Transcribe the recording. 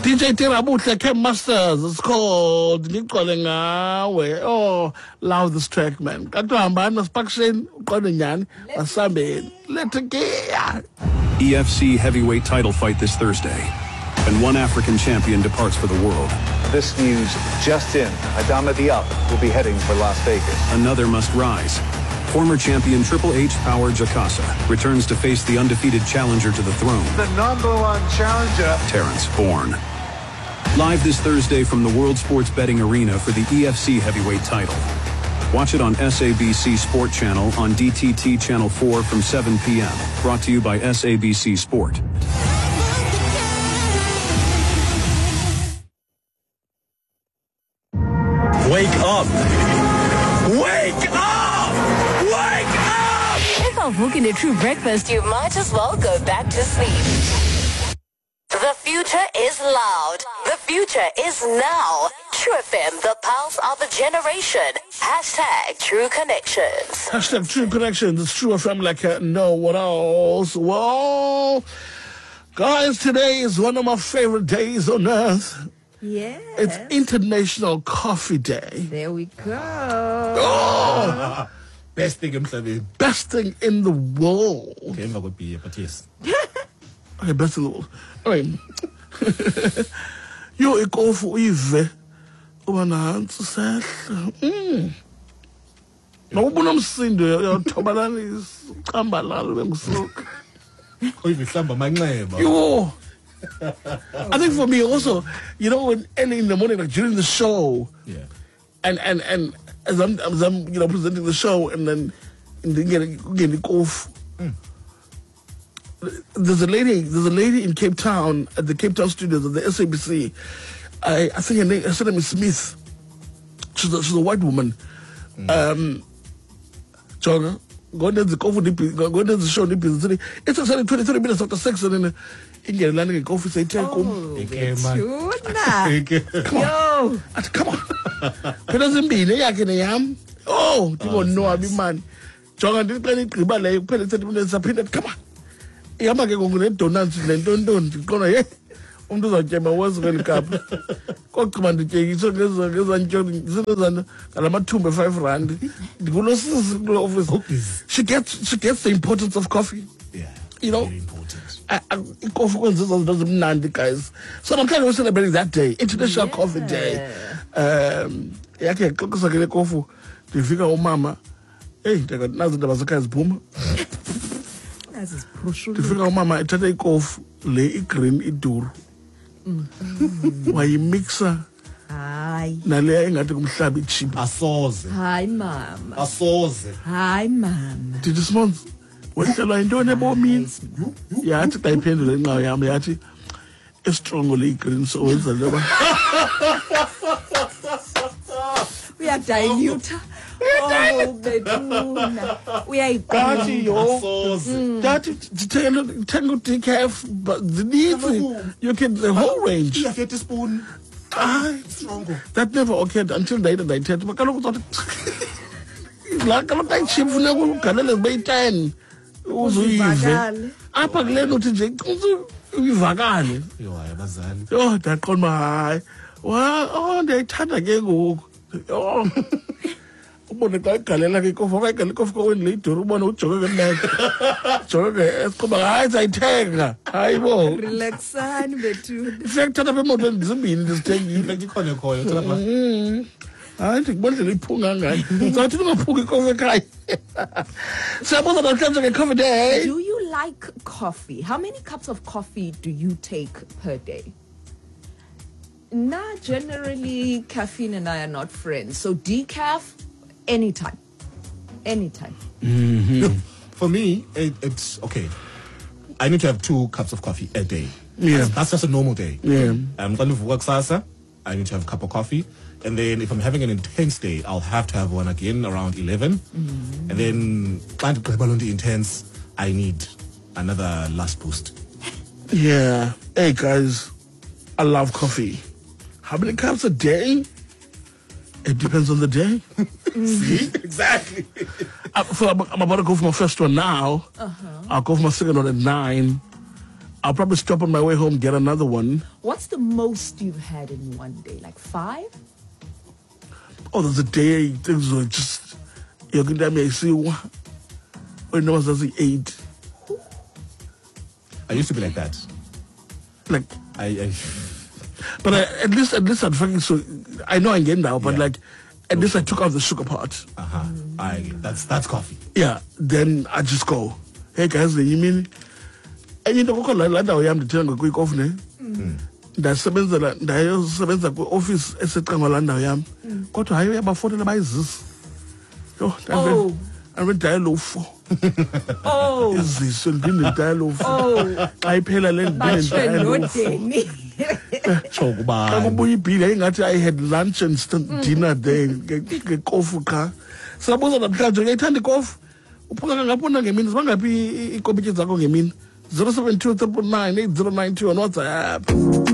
DJ Tirabutle Chem Masters. It's called Ngicole Ngawe. Oh, love this track, man. Katuhamba naspakshen uqonde nyani asambeni. Let it go. EFC heavyweight title fight this Thursday, and one African champion departs for the world. This news just in. Adama Diop will be heading for Las Vegas. Another must rise. Former champion Triple H Power Jakasa returns to face the undefeated challenger to the throne, The #1 challenger. Terrence Bourne. Live this Thursday from the World Sports Betting Arena for the EFC heavyweight title. Watch it on SABC Sport Channel on DTT Channel 4 from 7 p.m. Brought to you by SABC Sport. Wake up! Wake up! Wake up! If I'm booking a true breakfast, you might as well go back to sleep. The future is loud. The future is now. True FM, the pulse of a generation. Hashtag True Connections. Hashtag True Connections. It's True FM like no one else. Well, guys, today is one of my favorite days on earth. Yeah. It's International Coffee Day. There we go. Oh, Best thing emhlabeni. best thing in the world. Ngemva kwebiya, but yes. Okay, best in the world. I mean, yo, ikofu uyive uba nansi sehla. Nawubona umsindo uyathobalalisa ucambalalo bengusuka. Uyihlamba amanxeba. Yo. I think for me also, you know, when early in the morning, like during the show, Yeah. and as I'm presenting the show, and then getting off. There's a lady in Cape Town at the Cape Town studios of the SABC. I think her name is Smith. She's a white woman. John, go down the show. It's actually 23 minutes after 6, and then Indian landing in coffee say, "Take home." Yo. Come on. Phelazimbini yakhe neyam. Oh, no abi man. Jonga ndiqela igqiba leyo kuphela 30 minutes aphinda come on. Ihamba ke ngone donuts nentonto ndiqona hey. Umuntu uzatyema wezweni cup. Kokugqiba ndityekiswa ngezantshoni ngizozana ngalamathumbe 5 rand. Ndikulosisi kulo office. She gets the importance of coffee. Yeah. You know, very important. Coffee doesn't nandi, guys. So I'm kind of celebrating that day, International Coffee Day. Yake xoxisakele kofu ndifika umama nazo indaba zakhe ziphuma ndifika umama ethatha ikofu le igreen iduru wayimixa Hayi. naleya engathi kumhlaba ichip. Asoze. Hayi mama. Asoze. Hayi mama. Did you smell? Wehlelwa yintoni ebomini? Yathi xa iphendula inqawo yami yathi strong le green so wenza loba Uyadilute. Oh, betuna. Kathi yo Asoze. Dathi thenga decaf but you can the whole range. You get a spoon. Strongo. That never occurred until later I said but kaloku la kaloku ayiship funeka ugalele zibe-10 uzuyive Uzivakale. apha kule nto uthi nje uyivakale. Yo, abazali. Yho ndaqonda uba hayi ndiyayithanda ke ngoku. Yho ubone xa igalela ke ikofu akayigala ikofu koweni le iduru ubone ujoke ke mneke ujoke ke esiqoba hayi ndizayithenga hayi bo Relaxani betuna. ifike kuthatha apha emotweni zimbini ndizithengile. Like ikhona khoyo lapha. Hayi ndikubondlela iphunga ngayo zawuthi ungaphuki ikofu ekhaya. Siyabuza namhlanje nge-Coffee Day. Do you like coffee? How many cups of coffee do you take per day? Nah, generally caffeine and I are not friends. So decaf, anytime. Anytime. For me, it's okay. I need to have 2 cups of coffee a day. Yeah. That's just a normal day. Yeah. Xa ndivuka kusasa, I need to have a cup of coffee. And then if I'm having an intense day, I'll have to have one again around 11. And then xa ndigqiba loo nto intense, I need another last boost. Yeah. Hey guys, I love coffee. How many cups a day? It depends on the day. See? Exactly. I'm about to go for my first one now. I'll go for my second one at 9. I'll probably stop on my way home, get another one. What's the most you've had in one day? Like 5? Oh, there's a day things were just you're gonna me see when I was 8. I used to be like that. Like I but at least I'd fucking so I know I'm getting now, but Yeah. like at least I took out the sugar part. that's coffee. Yeah, then I just go, hey guys, you mean enye into kokho la ndawo yam ndithenga kwi-coffee ne ndayosebenza kwi-office eseqengwa la ndawo yam kodwa hayi uyabafotela bayizisi yho ndive ndayalofo iziso ndinde ndayalofo xa iphela le ndinde ndayalofo Tsho xa kuba kubuya ibhili yayingathi I had lunch and dinner there ngekofu qha sabuza namhlanje uyayithanda ikofu uphuka kangapona ngemini zibangaphi iikompetyi zakho ngemini 072 399 8092 on WhatsApp.